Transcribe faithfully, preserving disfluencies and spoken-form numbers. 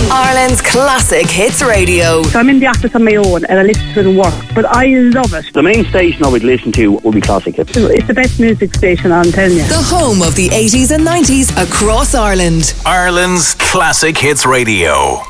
Ireland's Classic Hits Radio. So I'm in the office on my own and I listen to it at work, but I love it. The main station I would listen to would be Classic Hits. It's the best music station, I'm telling you. The home of the eighties and nineties across Ireland. Ireland's Classic Hits Radio.